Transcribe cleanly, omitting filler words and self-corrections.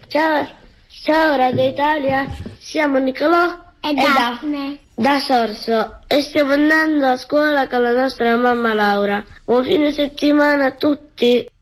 Ciao, ciao Radio Italia, siamo Nicolò e Daphne da Sorso e stiamo andando a scuola con la nostra mamma Laura. Buon fine settimana a tutti!